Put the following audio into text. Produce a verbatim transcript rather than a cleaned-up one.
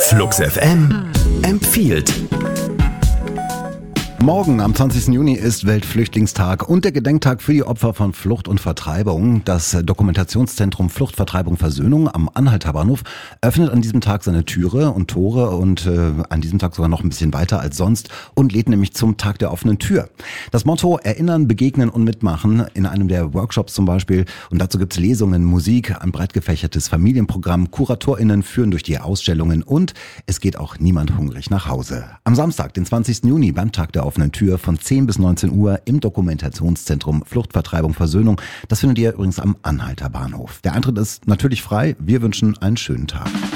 Flux F M empfiehlt. Morgen am zwanzigsten Juni ist Weltflüchtlingstag und der Gedenktag für die Opfer von Flucht und Vertreibung. Das Dokumentationszentrum Flucht, Vertreibung, Versöhnung am Anhalter Bahnhof öffnet an diesem Tag seine Türe und Tore und äh, an diesem Tag sogar noch ein bisschen weiter als sonst und lädt nämlich zum Tag der offenen Tür. Das Motto: Erinnern, Begegnen und Mitmachen in einem der Workshops zum Beispiel. Und dazu gibt's Lesungen, Musik, ein breit gefächertes Familienprogramm, KuratorInnen führen durch die Ausstellungen und es geht auch niemand hungrig nach Hause. Am Samstag, den zwanzigsten Juni, beim Tag der offenen Tür von zehn bis neunzehn Uhr im Dokumentationszentrum Flucht, Vertreibung, Versöhnung. Das findet ihr übrigens am Anhalter Bahnhof. Der Eintritt ist natürlich frei. Wir wünschen einen schönen Tag.